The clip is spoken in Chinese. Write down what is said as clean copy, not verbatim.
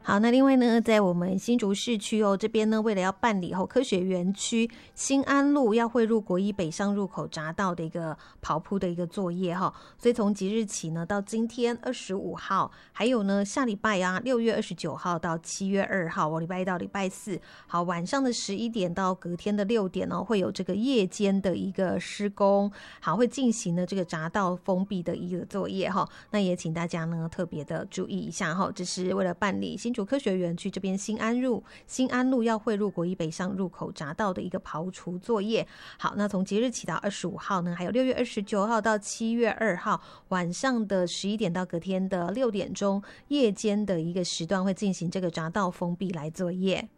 好，那另外呢，在我们新竹市区这边呢，为了要办理科学园区新安路要汇入国一北上入口匝道的一个刨铺的一个作业所以从即日起呢，到今天25号，还有呢下礼拜6月29号到7月2号，礼拜一到礼拜四，好，晚上的11点到隔天的6点会有这个夜间的一个施工，好，会进行呢这个匝道封闭的一个作业那也请大家呢特别的注意一下这是为了办理新竹科学园区这边新安路要汇入国一北上入口匝道的一个刨除作业。好，那从即日起到25号呢，还有6月29号到7月2号晚上的11点到隔天的6点钟，夜间的一个时段会进行这个匝道封闭来作业。